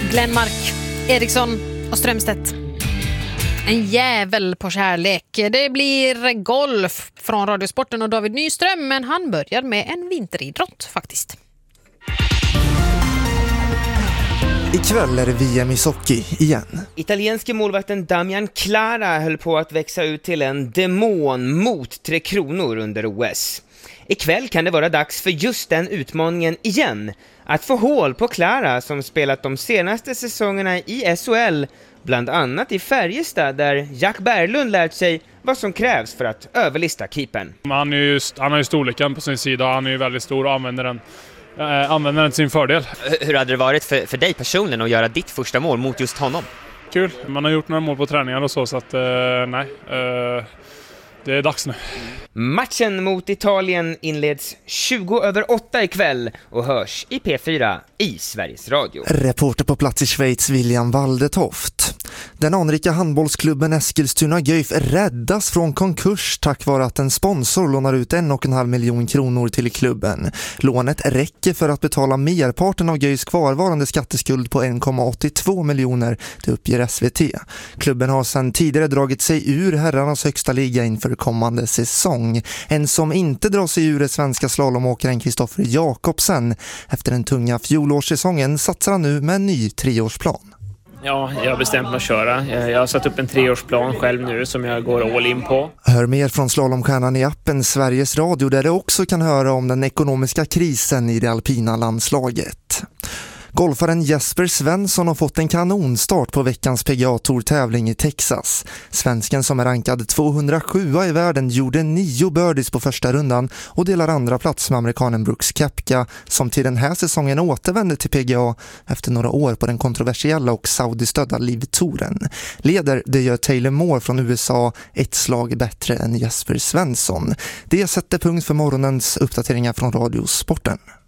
Glenmark, Eriksson och Strömstedt. En jävel på kärlek. Det blir golf från Radiosporten och David Nyström, men han börjar med en vinteridrott faktiskt. Ikväll är det VM i hockey igen. Italienske målvakten Damian Clara höll på att växa ut till en demon mot 3 Kronor under OS. Ikväll kan det vara dags för just den utmaningen igen. Att få hål på Clara som spelat de senaste säsongerna i SHL, bland annat i Färjestad där Jack Berglund lärt sig vad som krävs för att överlista keepern. Han har ju storleken på sin sida, han är ju väldigt stor och använder den till sin fördel. Hur hade det varit för dig personligen att göra ditt första mål mot just honom? Kul, man har gjort några mål på träningar och så att det är dags nu. Matchen mot Italien inleds 20:08 ikväll och hörs i P4 i Sveriges Radio. Reporter på plats i Schweiz, William Waldetoft. Den anrika handbollsklubben Eskilstuna Guif räddas från konkurs tack vare att en sponsor lånar ut 1,5 miljon kronor till klubben. Lånet räcker för att betala merparten av Guifs kvarvarande skatteskuld på 1,82 miljoner, det uppger SVT. Klubben har sedan tidigare dragit sig ur herrarnas högsta liga inför kommande säsong. En som inte drar sig ur är svenska slalomåkaren Kristoffer Jakobsen. Efter den tunga fjolårssäsongen satsar han nu med en ny 3-årsplan. Ja, jag har bestämt mig att köra. Jag har satt upp en 3-årsplan själv nu som jag går all in på. Hör mer från slalomstjärnan i appen Sveriges Radio där du också kan höra om den ekonomiska krisen i det alpina landslaget. Golfaren Jesper Svensson har fått en kanonstart på veckans PGA-tour-tävling i Texas. Svensken som är rankad 207 i världen gjorde 9 birdies på första rundan och delar andra plats med amerikanen Brooks Koepka som till den här säsongen återvände till PGA efter några år på den kontroversiella och saudistödda LIV-touren. Leder det gör Taylor Moore från USA ett slag bättre än Jesper Svensson. Det sätter punkt för morgonens uppdateringar från Radiosporten.